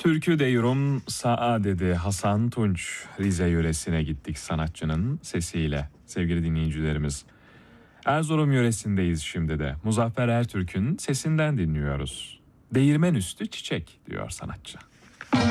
Türkü deyrum sağa dedi Hasan Tunç. Rize yöresine gittik sanatçının sesiyle sevgili dinleyicilerimiz. Erzurum yöresindeyiz şimdi de. Muzaffer Ertürk'ün sesinden dinliyoruz. Değirmen üstü çiçek diyor sanatçı.